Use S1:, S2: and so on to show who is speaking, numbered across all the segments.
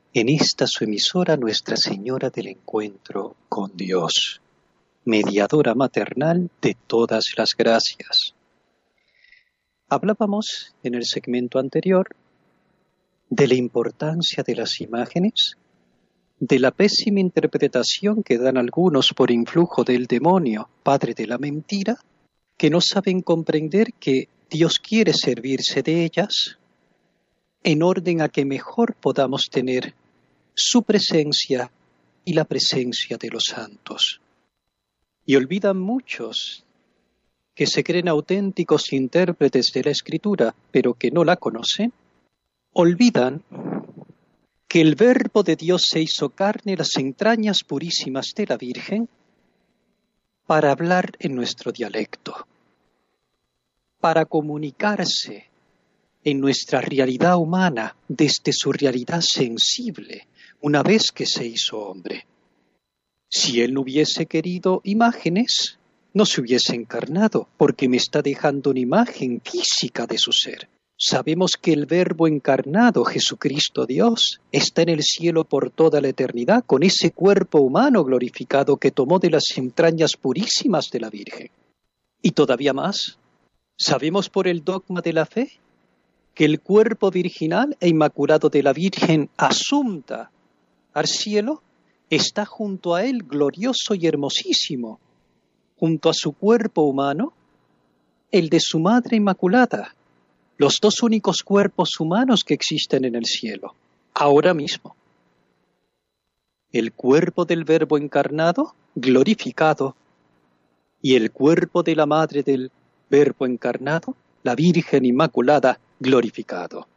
S1: en esta su emisora Nuestra Señora del Encuentro con Dios, mediadora maternal de todas las gracias. Hablábamos en el segmento anterior de la importancia de las imágenes, de la pésima interpretación que dan algunos por influjo del demonio, padre de la mentira, que no saben comprender que Dios quiere servirse de ellas en orden a que mejor podamos tener su presencia y la presencia de los santos. Y olvidan muchos que se creen auténticos intérpretes de la Escritura, pero que no la conocen, olvidan que el Verbo de Dios se hizo carne en las entrañas purísimas de la Virgen para hablar en nuestro dialecto, para comunicarse en nuestra realidad humana desde su realidad sensible, una vez que se hizo hombre. Si Él no hubiese querido imágenes, no se hubiese encarnado, porque me está dejando una imagen física de su ser. Sabemos que el Verbo encarnado, Jesucristo Dios, está en el cielo por toda la eternidad, con ese cuerpo humano glorificado que tomó de las entrañas purísimas de la Virgen. Y todavía más, sabemos por el dogma de la fe que el cuerpo virginal e inmaculado de la Virgen asunta al cielo está junto a Él glorioso y hermosísimo, junto a su cuerpo humano, el de su Madre Inmaculada, los dos únicos cuerpos humanos que existen en el cielo, ahora mismo. El cuerpo del Verbo encarnado, glorificado, y el cuerpo de la Madre del Verbo encarnado, la Virgen Inmaculada, glorificado.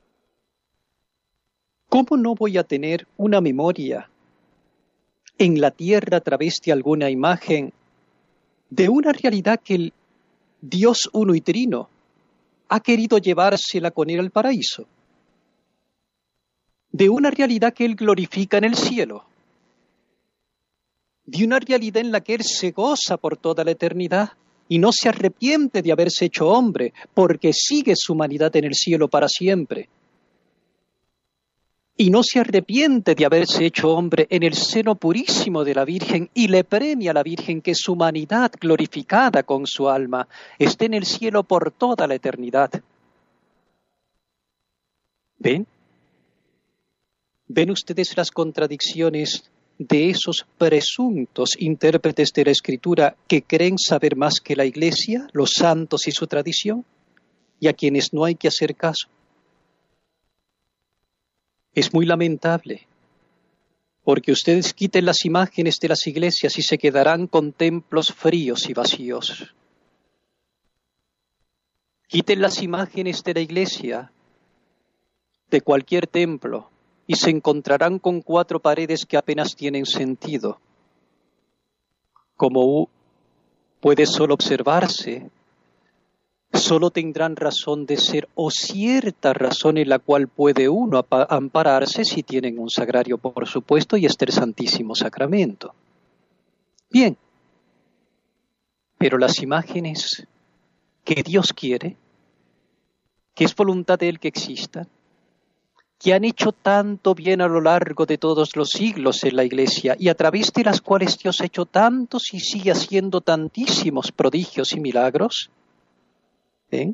S1: ¿Cómo no voy a tener una memoria en la tierra a través de alguna imagen de una realidad que el Dios uno y trino ha querido llevársela con Él al paraíso? De una realidad que Él glorifica en el cielo, de una realidad en la que Él se goza por toda la eternidad y no se arrepiente de haberse hecho hombre, porque sigue su humanidad en el cielo para siempre. Y no se arrepiente de haberse hecho hombre en el seno purísimo de la Virgen y le premia a la Virgen que su humanidad glorificada con su alma esté en el cielo por toda la eternidad. ¿Ven? ¿Ven ustedes las contradicciones de esos presuntos intérpretes de la Escritura que creen saber más que la Iglesia, los santos y su tradición, y a quienes no hay que hacer caso? Es muy lamentable, porque ustedes quiten las imágenes de las iglesias y se quedarán con templos fríos y vacíos. Quiten las imágenes de la iglesia, de cualquier templo, y se encontrarán con 4 paredes que apenas tienen sentido. Como puede solo observarse, solo tendrán razón de ser o cierta razón en la cual puede uno ampararse si tienen un sagrario, por supuesto, y el Santísimo Sacramento. Bien, pero las imágenes que Dios quiere, que es voluntad de Él que existan, que han hecho tanto bien a lo largo de todos los siglos en la Iglesia y a través de las cuales Dios ha hecho tantos y sigue haciendo tantísimos prodigios y milagros, ¿ven?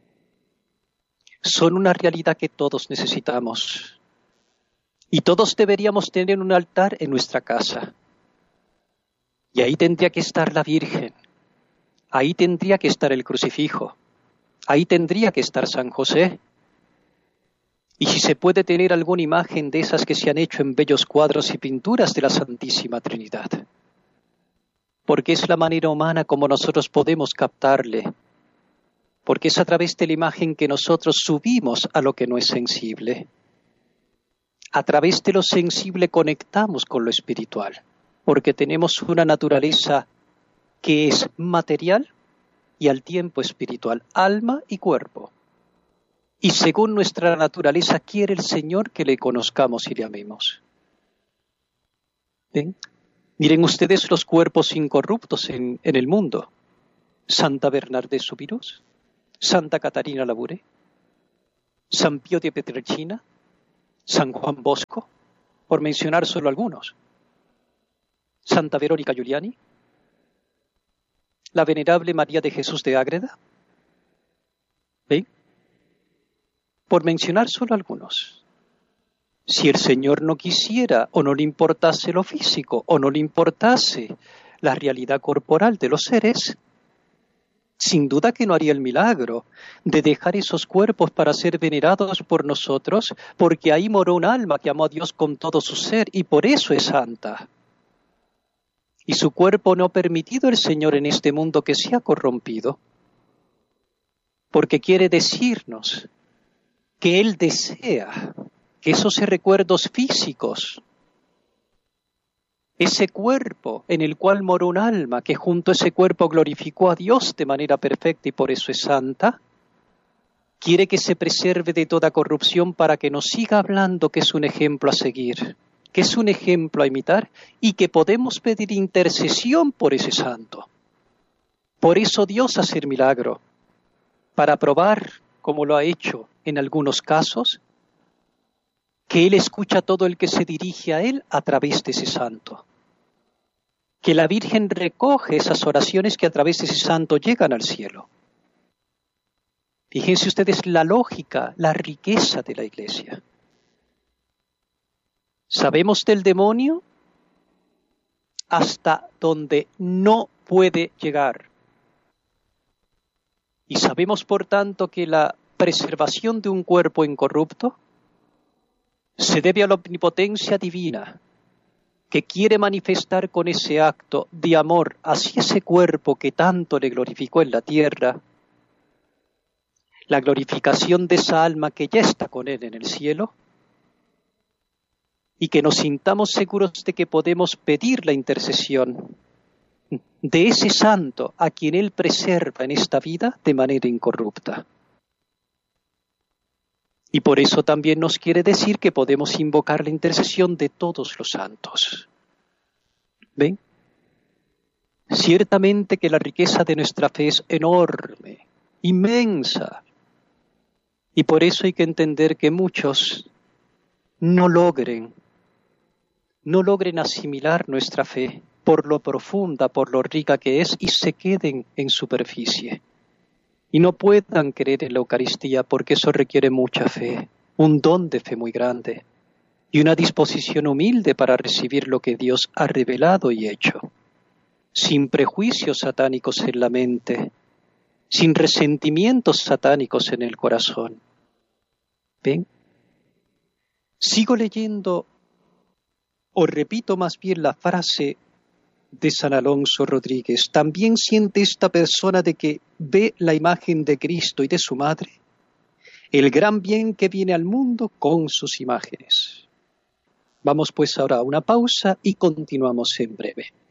S1: Son una realidad que todos necesitamos. Y todos deberíamos tener un altar en nuestra casa. Y ahí tendría que estar la Virgen. Ahí tendría que estar el crucifijo. Ahí tendría que estar San José. Y si se puede tener alguna imagen de esas que se han hecho en bellos cuadros y pinturas de la Santísima Trinidad. Porque es la manera humana como nosotros podemos captarle. Porque es a través de la imagen que nosotros subimos a lo que no es sensible. A través de lo sensible conectamos con lo espiritual, porque tenemos una naturaleza que es material y al tiempo espiritual, alma y cuerpo. Y según nuestra naturaleza quiere el Señor que le conozcamos y le amemos. ¿Ven? Miren ustedes los cuerpos incorruptos en el mundo. Santa Bernardé Subirós, Santa Catarina Labouré, San Pío de Pietrelcina, San Juan Bosco, por mencionar solo algunos. Santa Verónica Giuliani, la Venerable María de Jesús de Ágreda, ¿ven? Por mencionar solo algunos. Si el Señor no quisiera o no le importase lo físico o no le importase la realidad corporal de los seres, sin duda que no haría el milagro de dejar esos cuerpos para ser venerados por nosotros, porque ahí moró un alma que amó a Dios con todo su ser y por eso es santa. Y su cuerpo no ha permitido el Señor en este mundo que se ha corrompido, porque quiere decirnos que Él desea que esos recuerdos físicos, ese cuerpo en el cual moró un alma que junto a ese cuerpo glorificó a Dios de manera perfecta y por eso es santa, quiere que se preserve de toda corrupción para que nos siga hablando que es un ejemplo a seguir, que es un ejemplo a imitar y que podemos pedir intercesión por ese santo. Por eso Dios hace el milagro, para probar, como lo ha hecho en algunos casos, que Él escucha a todo el que se dirige a Él a través de ese santo. Que la Virgen recoge esas oraciones que a través de ese santo llegan al cielo. Fíjense ustedes la lógica, la riqueza de la Iglesia. Sabemos del demonio hasta donde no puede llegar. Y sabemos, por tanto, que la preservación de un cuerpo incorrupto se debe a la omnipotencia divina, que quiere manifestar con ese acto de amor hacia ese cuerpo que tanto le glorificó en la tierra, la glorificación de esa alma que ya está con Él en el cielo, y que nos sintamos seguros de que podemos pedir la intercesión de ese santo a quien Él preserva en esta vida de manera incorrupta. Y por eso también nos quiere decir que podemos invocar la intercesión de todos los santos. ¿Ven? Ciertamente que la riqueza de nuestra fe es enorme, inmensa. Y por eso hay que entender que muchos no logren asimilar nuestra fe por lo profunda, por lo rica que es, y se queden en superficie. Y no puedan creer en la Eucaristía porque eso requiere mucha fe, un don de fe muy grande y una disposición humilde para recibir lo que Dios ha revelado y hecho, sin prejuicios satánicos en la mente, sin resentimientos satánicos en el corazón. ¿Ven? Sigo leyendo, o repito más bien la frase de San Alonso Rodríguez. También siente esta persona de que ve la imagen de Cristo y de su madre, el gran bien que viene al mundo con sus imágenes. Vamos pues ahora a una pausa y continuamos en breve.